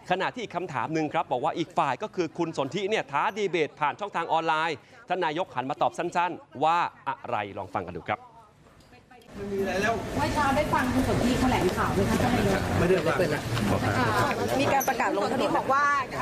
ขณะที่อีกคำถามหนึ่งครับบอกว่าอีกฝ่ายก็คือคุณสนธิเนี่ยท้าดีเบตผ่านช่องทางออนไลน์ท่านนายกหันมาตอบสั้นๆว่าอะไรลองฟังกันดูครับไม่มีอะไรแล้วเมื่อเช้าได้ฟังคุณสนธิแถลงข่าวไหมคะท่านนายกไม่ได้ฟังมีการประกาศลงทะเบียนบอกว่า